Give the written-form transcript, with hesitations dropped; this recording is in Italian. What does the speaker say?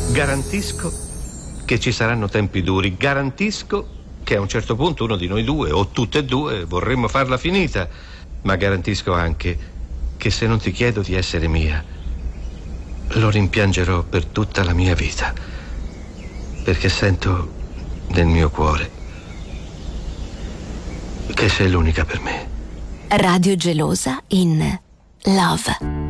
Garantisco che ci saranno tempi duri, garantisco che a un certo punto uno di noi due, o tutte e due, vorremmo farla finita, ma garantisco anche che se non ti chiedo di essere mia, lo rimpiangerò per tutta la mia vita, perché sento nel mio cuore che sei l'unica per me. Radio Gelosa in Love.